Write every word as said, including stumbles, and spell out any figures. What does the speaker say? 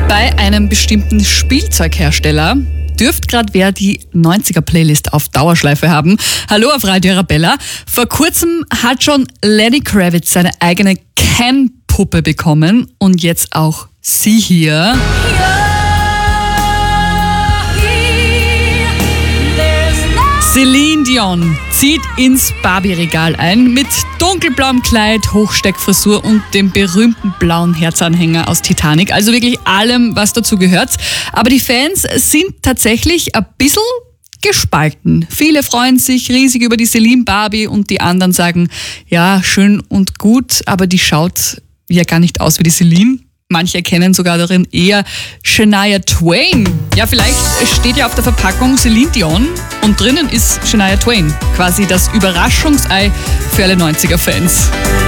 Bei einem bestimmten Spielzeughersteller dürft gerade wer die neunziger-Playlist auf Dauerschleife haben. Hallo auf Radio Arabella. Vor kurzem hat schon Lenny Kravitz seine eigene Ken-Puppe bekommen und jetzt auch sie hier. Celine Dion zieht ins Barbie-Regal ein mit dunkelblauem Kleid, Hochsteckfrisur und dem berühmten blauen Herzanhänger aus Titanic. Also wirklich allem, was dazu gehört. Aber die Fans sind tatsächlich ein bisschen gespalten. Viele freuen sich riesig über die Celine Barbie und die anderen sagen, ja, schön und gut, aber die schaut ja gar nicht aus wie die Celine. Manche erkennen sogar darin eher Shania Twain. Ja, vielleicht steht ja auf der Verpackung Celine Dion und drinnen ist Shania Twain. Quasi das Überraschungsei für alle neunziger-Fans.